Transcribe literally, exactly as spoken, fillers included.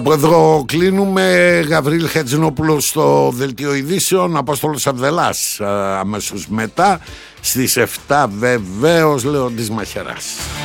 Από εδώ κλείνουμε. Γαβρίλ Χατζηνόπουλος στο Δελτίο Ειδήσεων, Απόστολος Αρδελάς αμέσως μετά στις εφτά βεβαίως Λέοντης Μαχαιράς.